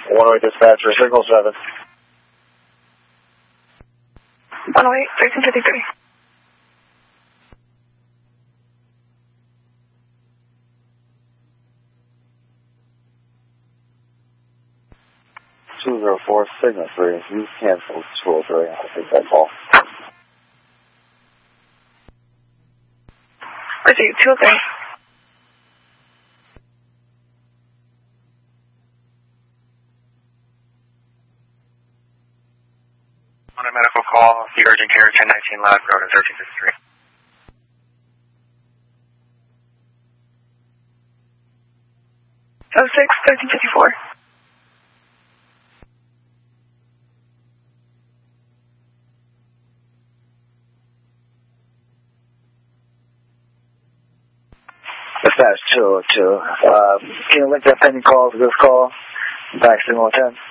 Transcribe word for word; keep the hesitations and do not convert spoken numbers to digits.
one oh eight dispatcher, signal seven. one oh eight, thirteen fifty-three. two zero four, signal three. You canceled two oh three. I'll take that call. Receive two oh three. On a medical call, the urgent care ten nineteen Live Road at thirteen fifty-three. oh six, thirteen fifty-four. Dispatch two oh two. Uh, can you link that pending call to this call? Back signal ten.